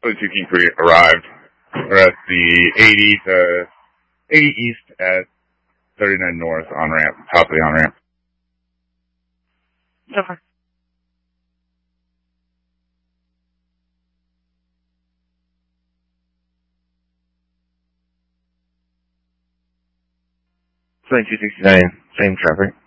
22 King 3 arrived. We're at the 80 East at 39 North on-ramp, top of the on-ramp. Okay. $2269, same traffic.